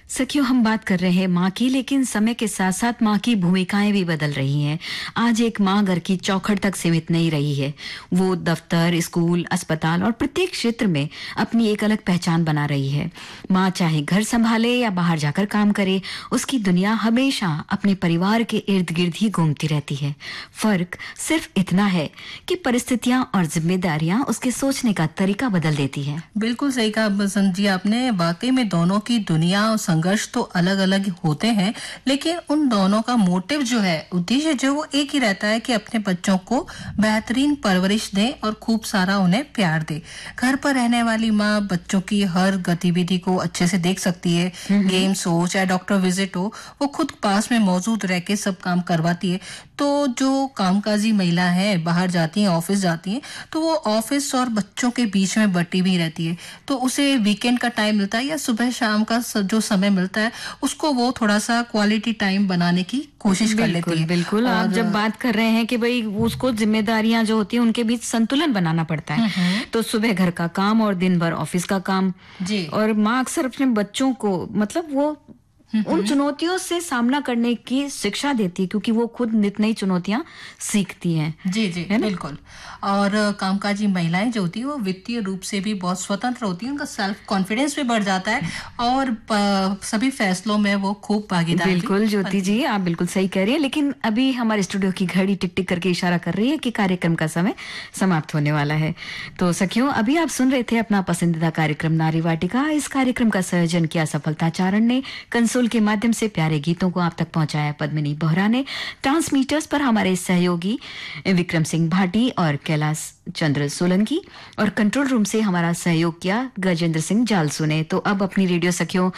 सखियों, हम बात कर रहे हैं माँ की, लेकिन समय के साथ साथ माँ की भूमिकाएं भी बदल रही हैं। आज एक माँ घर की चौखट तक सीमित नहीं रही है। वो दफ्तर, स्कूल, अस्पताल और प्रत्येक क्षेत्र में अपनी एक अलग पहचान बना रही है। माँ चाहे घर संभाले या बाहर जाकर काम करे, उसकी दुनिया हमेशा अपने परिवार के इर्द गिर्द ही घूमती रहती है। फर्क सिर्फ इतना है कि परिस्थितियां और जिम्मेदारियां उसके सोचने का तरीका बदल देती है। बिल्कुल सही कहा बसंत जी आपने। वाकई में दोनों की दुनिया और संघर्ष तो अलग अलग होते हैं, लेकिन उन दोनों का मोटिव जो है, उद्देश्य जो वो एक ही रहता है कि अपने बच्चों को बेहतरीन परवरिश दें और खूब सारा उन्हें प्यार दे। घर पर रहने वाली माँ बच्चों की हर गतिविधि को अच्छे से देख सकती है। गेम्स हो चाहे डॉक्टर विजिट हो, वो खुद पास में मौजूद रह के सब काम करवाती है। तो जो कामकाजी महिला है बाहर जाती हैं, ऑफिस जाती हैं, तो वो ऑफिस और बच्चों के बीच में बटी भी रहती है। तो उसे वीकेंड का टाइम मिलता है या सुबह शाम का जो समय मिलता है, उसको वो थोड़ा सा क्वालिटी टाइम बनाने की कोशिश कर लेती बिल्कुल है। बिल्कुल। आप जब बात कर रहे हैं कि भाई उसको जिम्मेदारियां जो होती हैं उनके बीच संतुलन बनाना पड़ता है, तो सुबह घर का काम और दिन भर ऑफिस का काम। जी और माँ अक्सर अपने बच्चों को मतलब वो उन चुनौतियों से सामना करने की शिक्षा देती है, क्योंकि वो खुद नित नई चुनौतियां सीखती हैं। जी जी है ना? बिल्कुल। और कामकाजी महिलाएं जो होती है वो वित्तीय रूप से भी बहुत स्वतंत्र होती है, उनका सेल्फ कॉन्फिडेंस भी बढ़ जाता है और सभी फैसलों में वो खूब भागीदार भी बिल्कुल ज्योति बनती जी, है। आप बिल्कुल सही कह रही हैं, लेकिन अभी हमारे स्टूडियो की घड़ी टिक टिक करके इशारा कर रही है कि कार्यक्रम का समय समाप्त होने वाला है। तो सखियों, अभी आप सुन रहे थे अपना पसंदीदा कार्यक्रम नारी वाटिका। इस कार्यक्रम का संयोजन किया सफलता चारण ने, कंसोल के माध्यम से प्यारे गीतों को आप तक पहुंचाया पद्मिनी बोहरा ने, ट्रांसमीटर्स पर हमारे सहयोगी विक्रम सिंह भाटी और कैलाश चंद्र सोलंकी, और कंट्रोल रूम से हमारा सहयोग किया गजेंद्र सिंह जालसू ने। तो अब अपनी रेडियो सखियों